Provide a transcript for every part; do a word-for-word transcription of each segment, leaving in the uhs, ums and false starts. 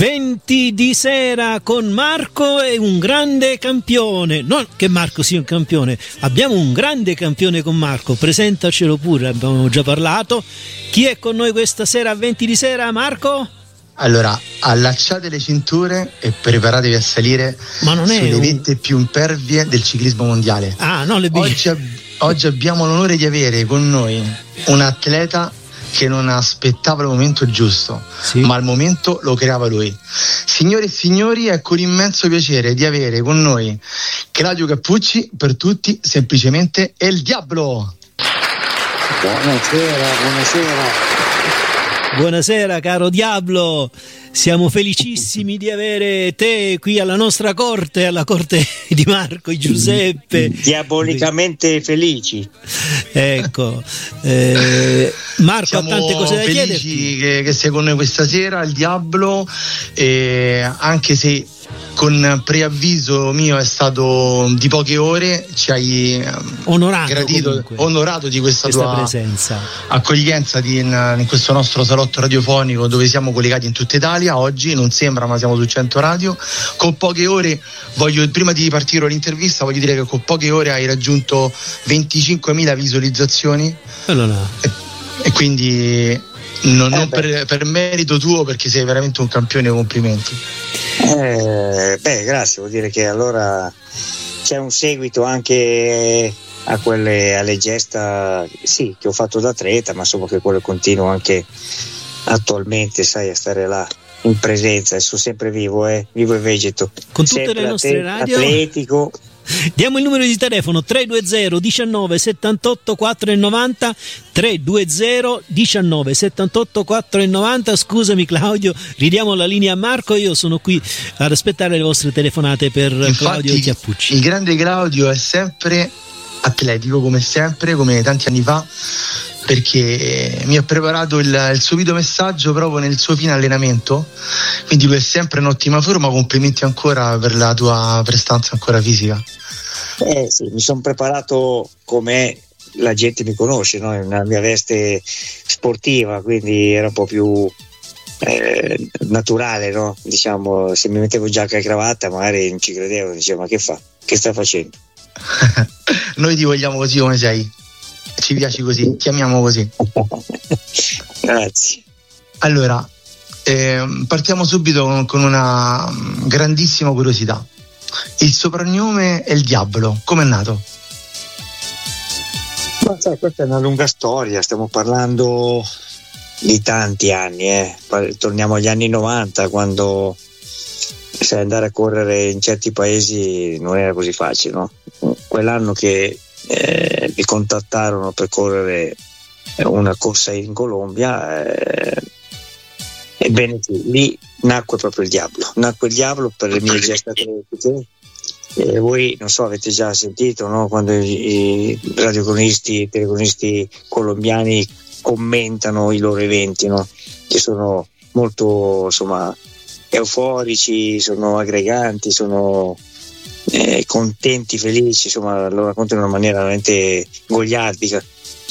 venti di sera con Marco e un grande campione. Non che Marco sia un campione, abbiamo un grande campione con Marco. Presentacelo pure, abbiamo già parlato. Chi è con noi questa sera a venti di sera, Marco? Allora, allacciate le cinture e preparatevi a salire Ma non è sulle un... vette più impervie del ciclismo mondiale. Ah, no, le oggi, ab- oggi abbiamo l'onore di avere con noi un atleta che non aspettava il momento giusto, sì. ma il momento lo creava lui. Signore e signori, ecco l'immenso piacere di avere con noi Claudio Cappucci, per tutti semplicemente El Diablo. Buonasera, buonasera. Buonasera caro Diablo, siamo felicissimi di avere te qui alla nostra corte, alla corte di Marco e Giuseppe. Diabolicamente felici. Ecco, eh, Marco siamo ha tante cose da felici chiederti. Che, che sei con noi questa sera, il Diablo, eh, anche se con preavviso mio è stato di poche ore, ci hai onorato, gradito, comunque, onorato di questa, questa tua presenza, accoglienza di, in, in questo nostro salotto radiofonico dove siamo collegati in tutta Italia. Oggi non sembra, ma siamo su cento radio. Con poche ore, voglio prima di partire l'intervista, voglio dire che con poche ore hai raggiunto venticinquemila visualizzazioni. Allora. E, e quindi non, eh non per, per merito tuo, perché sei veramente un campione, complimenti. Eh, beh, grazie, vuol dire che allora c'è un seguito anche a quelle, alle gesta, sì, che ho fatto da atleta, ma insomma che quello continuo anche attualmente, sai, a stare là in presenza, e sono sempre vivo, eh, vivo e vegeto. Con tutte sempre le nostre at- radio. Atletico. Diamo il numero di telefono tre due zero diciannove settantotto quattro novanta, tre due zero diciannove settantotto quattro novanta. Scusami Claudio, ridiamo la linea a Marco, io sono qui ad aspettare le vostre telefonate per Infatti, Claudio Chiappucci. Il grande Claudio è sempre atletico, come sempre, come tanti anni fa, perché mi ha preparato il, il suo video messaggio proprio nel suo fine allenamento, quindi lui è sempre in ottima forma. Complimenti ancora per la tua prestanza ancora fisica. Eh sì, mi sono preparato come la gente mi conosce, no? Nella mia veste sportiva, quindi era un po' più eh, naturale, no? Diciamo, se mi mettevo giacca e cravatta magari non ci credevo, dicevo ma che fa? Che sta facendo? Noi ti vogliamo così come sei, ci piaci così, ti amiamo così. Grazie. Allora, eh, partiamo subito con, con una grandissima curiosità. Il soprannome è il Diablo, com'è nato? Ma sai, questa è una lunga storia, stiamo parlando di tanti anni, eh. Torniamo agli anni novanta, quando sai, andare a correre in certi paesi non era così facile, no? Quell'anno che eh, mi contattarono per correre una corsa in Colombia, eh, ebbene sì, lì nacque proprio il Diablo, nacque il Diablo per le mie gesta atletiche. Eh, voi non so, avete già sentito, no? Quando i, i radiocronisti, i telecronisti colombiani commentano i loro eventi, no? Che sono molto, insomma, euforici, sono aggreganti, sono eh, contenti, felici, insomma lo raccontano in una maniera veramente goliardica.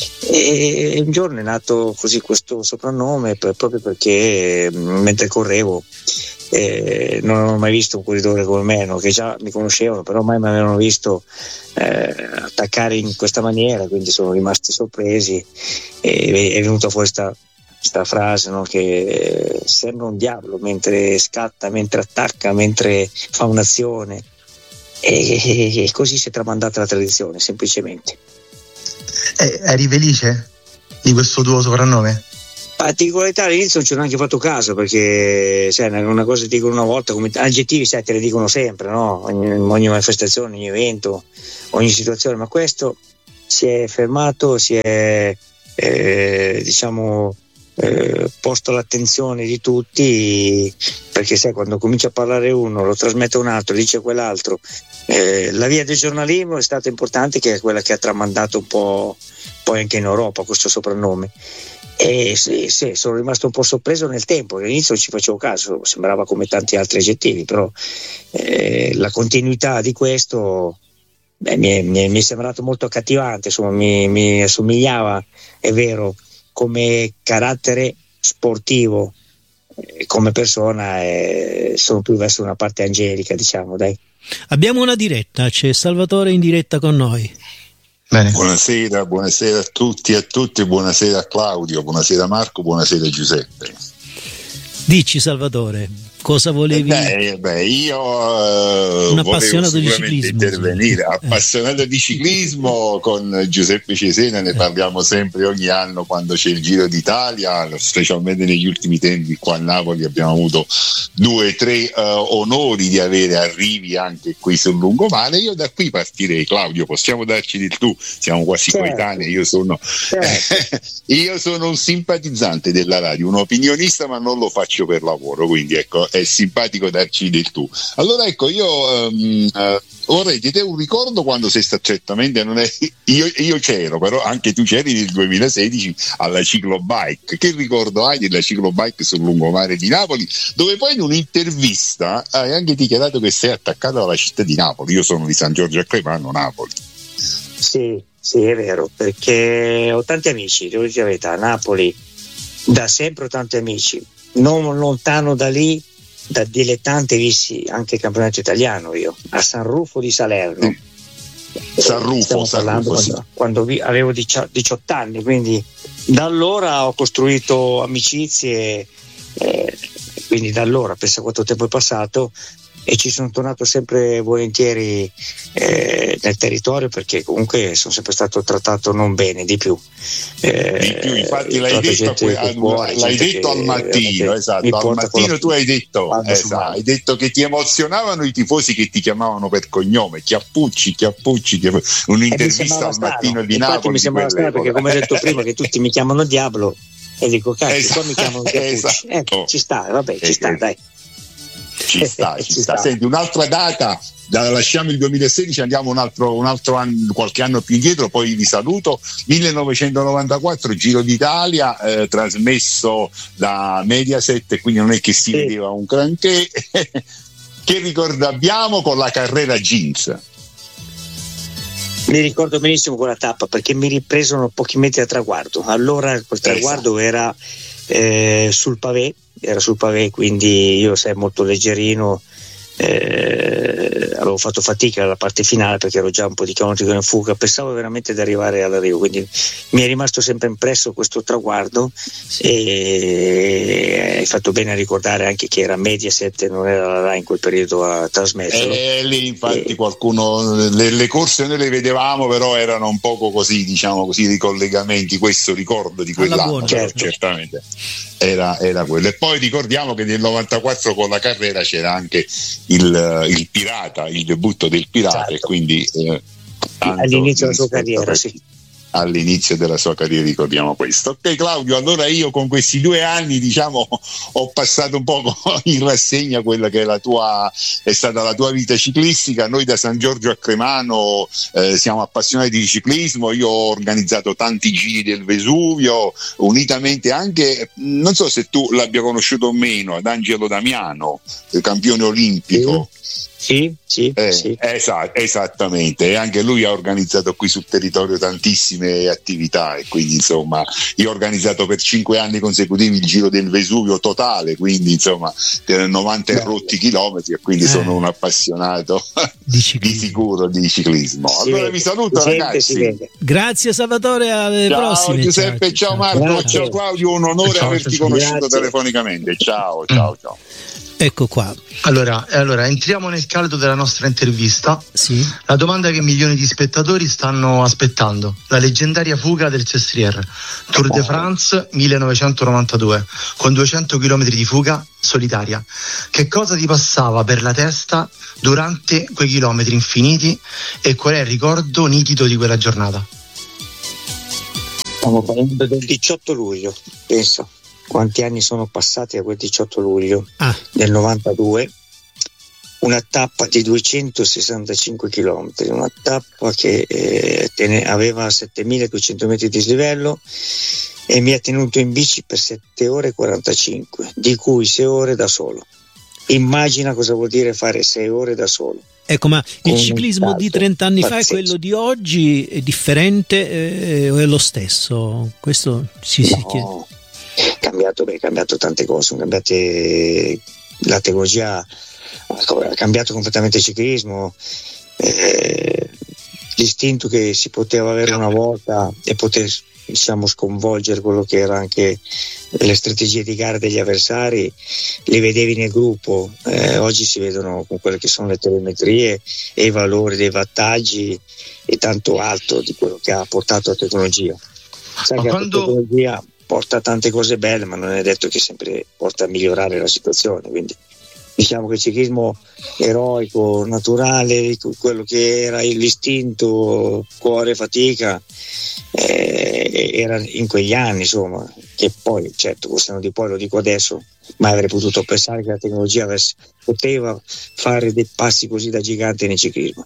E un giorno è nato così questo soprannome per, proprio perché mentre correvo eh, non avevo mai visto un corridore come me, no? Che già mi conoscevano, però mai mi avevano visto eh, attaccare in questa maniera, quindi sono rimasti sorpresi e è venuta fuori questa questa frase, no? Che sembra un diavolo mentre scatta, mentre attacca, mentre fa un'azione, e, e così si è tramandata la tradizione, semplicemente. Eh, eri felice di questo tuo soprannome? A dico la verità, all'inizio non ci ho neanche fatto caso, perché sai, una cosa ti dicono una volta, come aggettivi sai, te le dicono sempre, no? Ogni, ogni manifestazione, ogni evento, ogni situazione, ma questo si è fermato, si è eh, diciamo Eh, posto l'attenzione di tutti, perché sai, quando comincia a parlare uno, lo trasmette un altro, dice quell'altro. Eh, la via del giornalismo è stata importante, che è quella che ha tramandato un po' poi anche in Europa questo soprannome. E sì, sì, sono rimasto un po' sorpreso nel tempo, all'inizio non ci facevo caso, sembrava come tanti altri aggettivi, però eh, la continuità di questo beh, mi, è, mi, è, mi è sembrato molto accattivante, insomma mi, mi assomigliava, è vero, come carattere sportivo come persona eh, sono più verso una parte angelica, diciamo, dai. Abbiamo una diretta, c'è Salvatore in diretta con noi. Bene. Buonasera, buonasera a tutti e a tutte, buonasera a Claudio, buonasera a Marco, buonasera a Giuseppe. Dici Salvatore, cosa volevi? Beh, beh io uh, un appassionato di ciclismo, intervenire, sì. appassionato di ciclismo con Giuseppe Cesena, ne parliamo sempre ogni anno quando c'è il Giro d'Italia, specialmente negli ultimi tempi qua a Napoli abbiamo avuto due o tre uh, onori di avere arrivi anche qui sul lungomare. Io da qui partirei, Claudio, possiamo darci del tu, siamo quasi certo. coetanei, io sono certo. io sono un simpatizzante della radio, un opinionista, ma non lo faccio per lavoro, quindi ecco è simpatico darci del tu. Allora ecco io um, uh, vorrei di te un ricordo quando sei stato, certamente non è io, io c'ero, però anche tu c'eri nel duemilasedici alla Ciclobike. Che ricordo hai della Ciclobike sul lungomare di Napoli, dove poi in un'intervista hai anche dichiarato che sei attaccato alla città di Napoli? Io sono di San Giorgio a Cremano, Napoli. Sì, sì, è vero, perché ho tanti amici, devo dire la verità, a Napoli da sempre ho tanti amici. Non lontano da lì, da dilettante, vissi anche il campionato italiano io, a San Rufo di Salerno. Mm. San Rufo, San Rufo, quando, sì. quando vi, avevo diciotto anni, quindi da allora ho costruito amicizie, eh, quindi da allora, pensa quanto tempo è passato, e ci sono tornato sempre volentieri eh, nel territorio, perché comunque sono sempre stato trattato non bene, di più eh, di più infatti l'hai detto, que- fuori, l'hai detto al mattino, esatto, al mattino tu hai detto, esatto, hai detto che ti emozionavano i tifosi che ti chiamavano per cognome, Chiappucci, Chiappucci, Chiappucci. Un'intervista al mattino di Napoli. Infatti mi sembrava strano, perché come hai detto prima che tutti mi chiamano Diablo e dico cazzo, esatto, poi mi chiamano Chiappucci, esatto. eh, ci sta, vabbè, ci sta, dai. Ci sta, ci, ci sta. sta. Senti, un'altra data, da, lasciamo il duemilasedici, andiamo un altro, un altro anno, qualche anno più indietro, poi vi saluto. millenovecentonovantaquattro, Giro d'Italia, eh, trasmesso da Mediaset, quindi non è che si sì. vedeva un granché. Che ricordo abbiamo con la carrera Jeans? Mi ricordo benissimo quella tappa, perché mi ripresero pochi metri a traguardo. Allora quel traguardo esatto. era eh, sul pavé, era sul pavé, quindi io sei molto leggerino, eh, avevo fatto fatica alla parte finale perché ero già un po' di chilometri in fuga, pensavo veramente di arrivare all'arrivo, quindi mi è rimasto sempre impresso questo traguardo. Sì. E hai fatto bene a ricordare anche che era Mediaset, non era la Rai in quel periodo a trasmetterlo. Eh, lì infatti e... qualcuno le, le corse noi le vedevamo, però erano un poco così, diciamo così, di collegamenti, questo ricordo di quell'anno, buona, certo. certamente era, era quello. E poi ricordiamo che nel novantaquattro con la carrera c'era anche il, il Pirata, il debutto del Pirata, esatto. e quindi eh, all'inizio della sua carriera, sì. all'inizio della sua carriera ricordiamo questo. Ok Claudio, allora io con questi due anni diciamo ho passato un po' in rassegna quella che è la tua è stata la tua vita ciclistica. Noi da San Giorgio a Cremano eh, siamo appassionati di ciclismo, io ho organizzato tanti giri del Vesuvio, unitamente anche, non so se tu l'abbia conosciuto o meno, ad Angelo Damiano, campione olimpico. Sì. Sì, sì, eh, sì. Esat- esattamente, e anche lui ha organizzato qui sul territorio tantissime attività, e quindi insomma io ho organizzato per cinque anni consecutivi il Giro del Vesuvio totale, quindi insomma per novanta e rotti chilometri, e quindi eh. sono un appassionato di, di sicuro di ciclismo. Si allora vede. Vi saluto si ragazzi vede, grazie Salvatore, alle ciao, prossime. Giuseppe, ciao, ciao Marco, grazie. Ciao Claudio, un onore ciao, averti ciao, conosciuto grazie. telefonicamente, ciao ciao ciao. Ecco qua. Allora, allora, entriamo nel caldo della nostra intervista. Sì. La domanda che milioni di spettatori stanno aspettando: la leggendaria fuga del Sestriere, Tour de France millenovecentonovantadue, con duecento chilometri di fuga solitaria. Che cosa ti passava per la testa durante quei chilometri infiniti e qual è il ricordo nitido di quella giornata? Stiamo parlando del diciotto luglio, penso. Quanti anni sono passati da quel diciotto luglio ah. del novantadue, una tappa di duecentosessantacinque chilometri, una tappa che eh, tene, aveva settemiladuecento metri di dislivello e mi ha tenuto in bici per sette ore e quarantacinque, di cui sei ore da solo. Immagina cosa vuol dire fare sei ore da solo. Ecco, ma il ciclismo di trenta anni fa e quello di oggi è differente eh, o è lo stesso? Questo si, no. si chiede. cambiato, beh, cambiato tante cose, sono cambiate, la tecnologia ha cambiato completamente il ciclismo, eh, l'istinto che si poteva avere una volta e poter, diciamo, sconvolgere quello che era anche le strategie di gara degli avversari, li vedevi nel gruppo, eh, oggi si vedono con quelle che sono le telemetrie e i valori dei wattaggi e tanto altro di quello che ha portato la tecnologia. Sai Ma che quando... la tecnologia porta tante cose belle, ma non è detto che sempre porta a migliorare la situazione, quindi diciamo che il ciclismo eroico, naturale, quello che era l'istinto cuore fatica, eh, era in quegli anni, insomma, che poi certo costano di poi, lo dico adesso, ma avrei potuto pensare che la tecnologia avesse, poteva fare dei passi così da gigante nel ciclismo.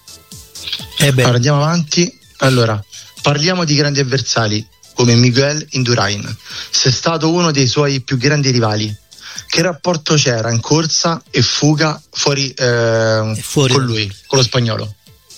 Eh beh. Allora, andiamo avanti. Allora, parliamo di grandi avversari come Miguel Indurain. Sei stato uno dei suoi più grandi rivali. Che rapporto c'era in corsa e fuga fuori, eh, fuori. con lui, con lo spagnolo?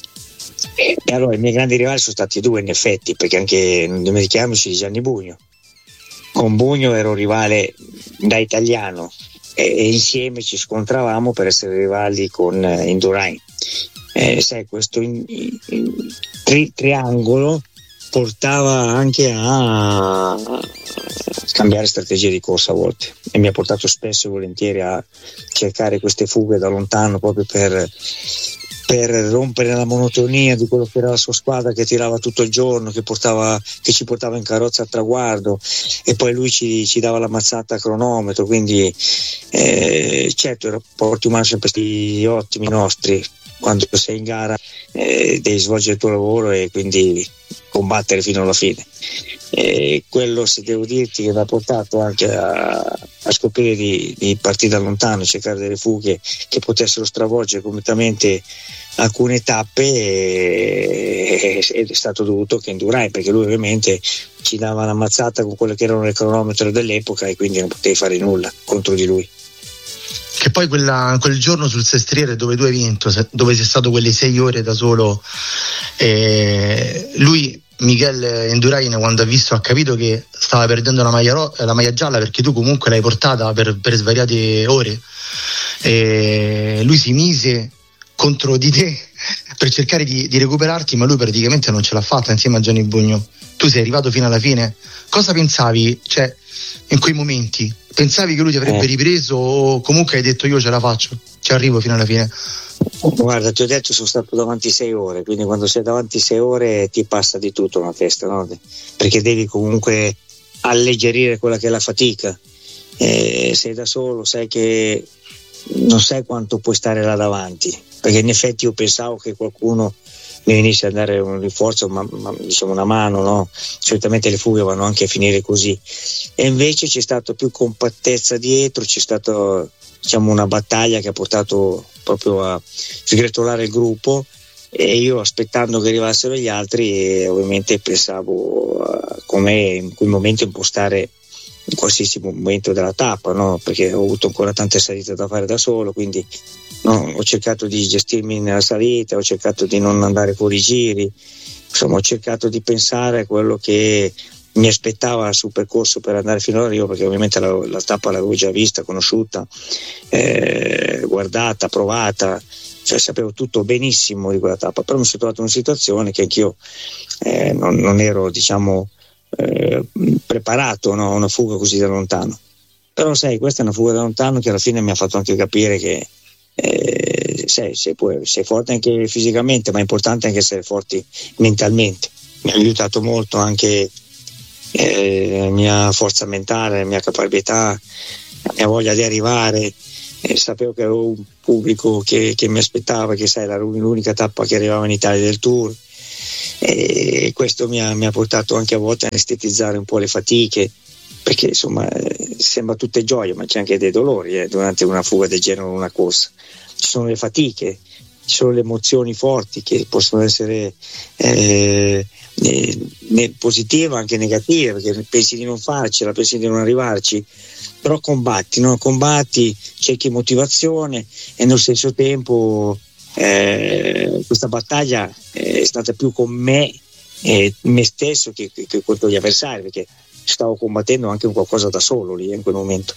E allora i miei grandi rivali sono stati due, in effetti, perché anche non dimentichiamoci di Gianni Bugno. Con Bugno ero rivale da italiano e, e insieme ci scontravamo per essere rivali con eh, Indurain. Eh, sai, questo in, in, in, tri, triangolo portava anche a cambiare strategie di corsa a volte e mi ha portato spesso e volentieri a cercare queste fughe da lontano proprio per, per rompere la monotonia di quello che era la sua squadra che tirava tutto il giorno, che, portava, che ci portava in carrozza al traguardo e poi lui ci, ci dava la mazzata a cronometro, quindi eh, certo i rapporti umani sono sempre stati ottimi nostri. Quando sei in gara eh, devi svolgere il tuo lavoro e quindi combattere fino alla fine. E quello, se devo dirti, che mi ha portato anche a, a scoprire di, di partire da lontano, cercare delle fughe che potessero stravolgere completamente alcune tappe, e, ed è stato dovuto che Indurain, perché lui ovviamente ci dava una mazzata con quello che erano le cronometro dell'epoca e quindi non potevi fare nulla contro di lui. Che poi quella, quel giorno sul Sestriere dove tu hai vinto, dove sei stato quelle sei ore da solo, eh, lui, Miguel Indurain, quando ha visto, ha capito che stava perdendo la maglia, ro- la maglia gialla, perché tu comunque l'hai portata per, per svariate ore, e lui si mise contro di te per cercare di, di recuperarti, ma lui praticamente non ce l'ha fatta insieme a Gianni Bugno. Tu sei arrivato fino alla fine. Cosa pensavi, cioè, in quei momenti? Pensavi che lui ti avrebbe eh. ripreso o comunque hai detto io ce la faccio, ci arrivo fino alla fine? Guarda, ti ho detto, sono stato davanti sei ore, quindi quando sei davanti sei ore ti passa di tutto una testa, no? Perché devi comunque alleggerire quella che è la fatica, eh, sei da solo, sai che non sai quanto puoi stare là davanti, perché in effetti io pensavo che qualcuno mi venisse a dare un rinforzo, ma, ma, diciamo una mano, no? Solitamente le fughe vanno anche a finire così, e invece c'è stata più compattezza dietro, c'è stata, diciamo, una battaglia che ha portato proprio a sgretolare il gruppo, e io, aspettando che arrivassero gli altri, ovviamente pensavo a come in quel momento impostare in qualsiasi momento della tappa, no? Perché ho avuto ancora tante salite da fare da solo, quindi no, ho cercato di gestirmi nella salita, ho cercato di non andare fuori giri, insomma ho cercato di pensare a quello che mi aspettava sul percorso per andare fino all'arrivo, perché ovviamente la, la tappa l'avevo già vista, conosciuta, eh, guardata, provata, cioè sapevo tutto benissimo di quella tappa, però mi sono trovato in una situazione che anch'io eh, non, non ero, diciamo, eh, preparato, no, a una fuga così da lontano. Però sai, questa è una fuga da lontano che alla fine mi ha fatto anche capire che eh, sei, sei, puoi, sei forte anche fisicamente, ma è importante anche essere forti mentalmente. Mi ha aiutato molto anche eh, la mia forza mentale, la mia caparbietà, la mia voglia di arrivare. Eh, sapevo che avevo un pubblico che, che mi aspettava, che sai, era l'unica tappa che arrivava in Italia del Tour, e questo mi ha, mi ha portato anche a volte a anestetizzare un po' le fatiche, perché insomma eh, sembra tutte gioie, ma c'è anche dei dolori eh, durante una fuga del genere o una corsa. Ci sono le fatiche, ci sono le emozioni forti che possono essere eh, né positive ma anche negative, perché pensi di non farcela, pensi di non arrivarci, però combatti, no? Combatti, cerchi motivazione, e nello stesso tempo eh, questa battaglia è stata più con me, eh, me stesso che, che, che contro gli avversari, perché stavo combattendo anche un qualcosa da solo lì in quel momento.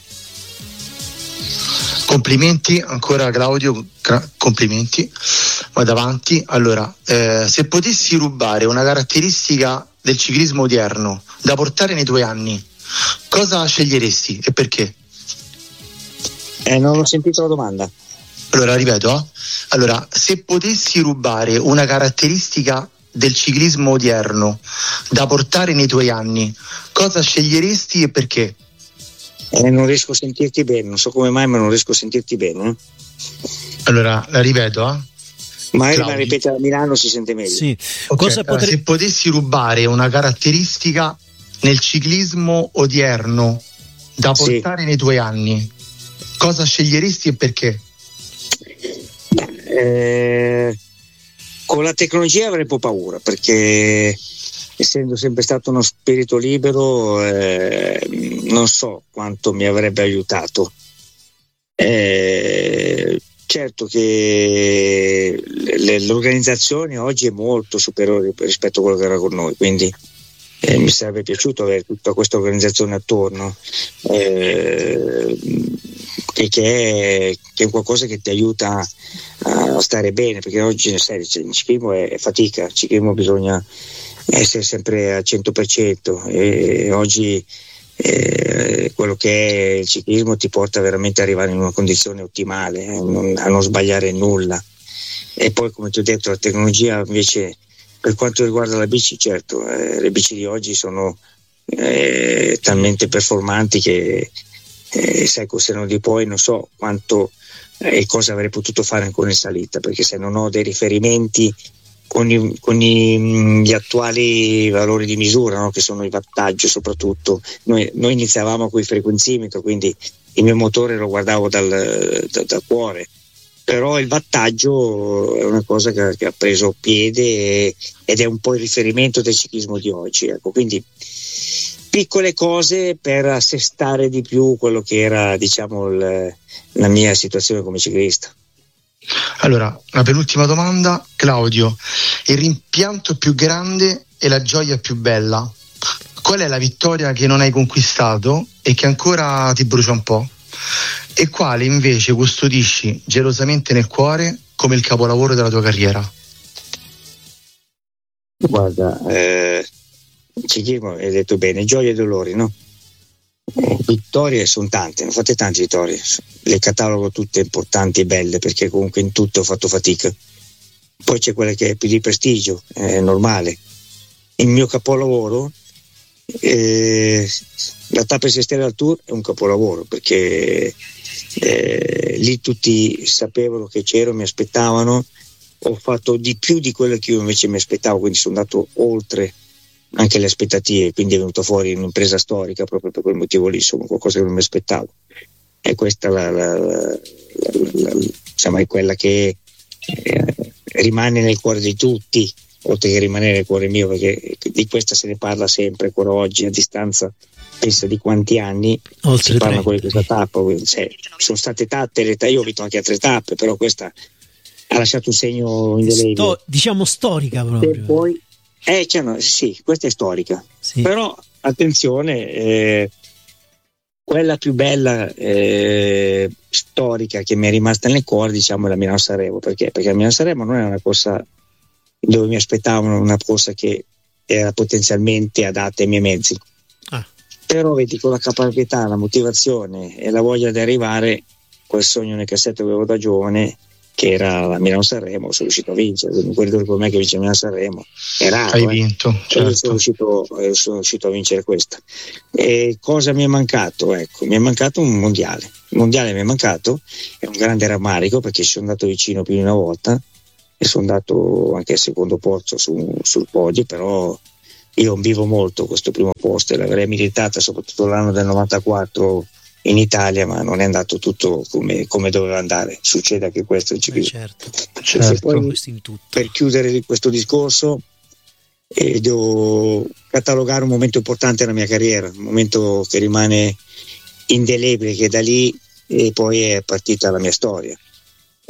Complimenti ancora Claudio, complimenti, vado avanti. Allora, eh, se potessi rubare una caratteristica del ciclismo odierno da portare nei tuoi anni, cosa sceglieresti e perché? Eh, non ho sentito la domanda. Allora, ripeto, eh? allora, se potessi rubare una caratteristica del ciclismo odierno da portare nei tuoi anni, cosa sceglieresti e perché? Eh, non riesco a sentirti bene, non so come mai, ma non riesco a sentirti bene. Eh? Allora, la ripeto, eh? Magari la ripete a Milano, si sente meglio. Sì. Okay. Cosa allora, potre... se potessi rubare una caratteristica nel ciclismo odierno da portare sì. nei tuoi anni, cosa sceglieresti e perché? Eh, con la tecnologia avrei un po' paura, perché essendo sempre stato uno spirito libero, eh, non so quanto mi avrebbe aiutato. Eh, certo che le, l'organizzazione oggi è molto superiore rispetto a quello che era con noi, quindi eh, mi sarebbe piaciuto avere tutta questa organizzazione attorno, eh, che, che, è, che è qualcosa che ti aiuta a stare bene, perché oggi sai, il ciclismo è, è fatica, il ciclismo bisogna essere sempre al cento per cento e oggi eh, quello che è il ciclismo ti porta veramente ad arrivare in una condizione ottimale, eh, non, a non sbagliare nulla. E poi, come ti ho detto, la tecnologia invece, per quanto riguarda la bici, certo, eh, le bici di oggi sono eh, talmente performanti che eh, sai, se non di poi non so quanto e eh, cosa avrei potuto fare ancora in salita, perché se non ho dei riferimenti con, i, con i, gli attuali valori di misura, no? Che sono i wattaggi soprattutto, noi, noi iniziavamo con i frequenzimetri, quindi il mio motore lo guardavo dal, da, dal cuore, però il wattaggio è una cosa che, che ha preso piede e, ed è un po' il riferimento del ciclismo di oggi, ecco. Quindi piccole cose per assestare di più quello che era, diciamo, il, la mia situazione come ciclista. Allora, la penultima domanda, Claudio, il rimpianto più grande e la gioia più bella, qual è la vittoria che non hai conquistato e che ancora ti brucia un po'? E quale invece custodisci gelosamente nel cuore come il capolavoro della tua carriera? Guarda, eh, ciclismo, hai detto bene, gioie e dolori, no? Eh, vittorie sono tante, ne ho fatte tante vittorie, le catalogo tutte importanti e belle, perché comunque in tutto ho fatto fatica. Poi c'è quella che è più di prestigio, è normale. Il mio capolavoro, eh, la tappa Esistera Tour è un capolavoro, perché eh, lì tutti sapevano che c'ero, mi aspettavano, ho fatto di più di quello che io invece mi aspettavo, quindi sono andato oltre anche le aspettative, quindi è venuto fuori un'impresa storica proprio per quel motivo lì, insomma, qualcosa che non mi aspettavo. E questa la, la, la, la, la, insomma, è quella che eh, rimane nel cuore di tutti, oltre che rimanere nel cuore mio, perché di questa se ne parla sempre, ancora oggi, a distanza pensa di quanti anni oltre si parla ancora di questa tappa. Cioè, sono state tappe, io ho vinto anche altre tappe, però questa ha lasciato un segno indelebile. Sto, diciamo storica proprio. E poi Eh, cioè, no, sì, questa è storica, sì. Però attenzione, eh, quella più bella eh, storica che mi è rimasta nel cuore, diciamo, è la Milano-Sanremo. Perché? Perché la Milano-Sanremo non è una corsa dove mi aspettavano, una corsa che era potenzialmente adatta ai miei mezzi, ah. Però vedi, con la capacità, la motivazione e la voglia di arrivare, quel sogno nel cassetto che avevo da giovane, che era la Milano-Sanremo, sono riuscito a vincere. Un corridore come me che vince Milano-Sanremo è raro. Hai eh. vinto, certo. Io sono riuscito, sono riuscito a vincere questa. E cosa mi è mancato? Ecco, mi è mancato un mondiale. Il mondiale mi è mancato, è un grande rammarico, perché ci sono andato vicino più di una volta e sono andato anche al secondo posto su, sul podio, però io vivo molto questo primo posto e l'avrei meritata, soprattutto l'anno del novantaquattro in Italia, ma non è andato tutto come, come doveva andare. Succede anche questo, eh certo, certo. Poi, questo in tutto. Per chiudere questo discorso, eh, devo catalogare un momento importante nella mia carriera, un momento che rimane indelebile, che da lì e poi è partita la mia storia.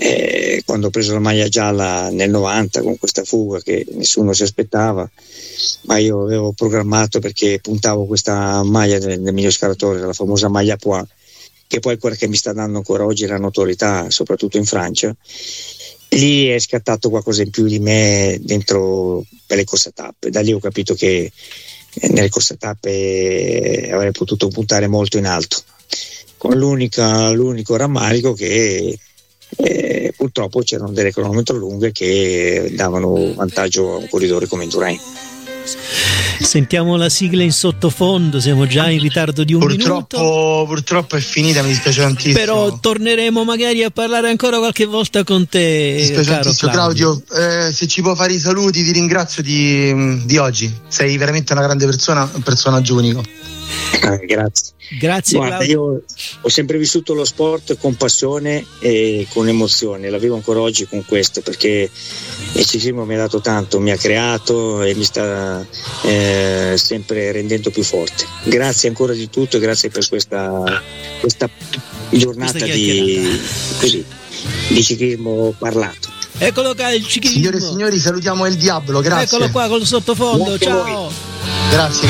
eh, quando ho preso la maglia gialla nel novanta con questa fuga che nessuno si aspettava, ma io avevo programmato, perché puntavo questa maglia del, del mio scalatore, la famosa maglia Poix, che poi è quella che mi sta dando ancora oggi la notorietà, soprattutto in Francia. Lì è scattato qualcosa in più di me dentro per le corse a tappe. Da lì ho capito che nelle corse a tappe avrei potuto puntare molto in alto, con l'unica, l'unico rammarico che eh, purtroppo c'erano delle cronometro lunghe che davano vantaggio a un corridore come Indurain. Sentiamo la sigla in sottofondo, siamo già in ritardo di un purtroppo, minuto. Purtroppo è finita, mi dispiace tantissimo. Però torneremo magari a parlare ancora qualche volta con te. Mi dispiace caro tantissimo, Claudio. Claudio. Eh, se ci può fare i saluti, ti ringrazio di, di oggi. Sei veramente una grande persona, un personaggio unico. Eh, grazie. Grazie. Guarda, Claudio. io ho sempre vissuto lo sport con passione e con emozione, la vivo ancora oggi con questo, perché il ciclismo mi ha dato tanto, mi ha creato e mi sta eh, sempre rendendo più forte. Grazie ancora di tutto e grazie per questa, questa giornata questa di, così, di ciclismo parlato. Eccolo qua il ciclismo. Signore e signori, salutiamo il Diablo, grazie. Eccolo qua col sottofondo, Grazie ciao. Grazie.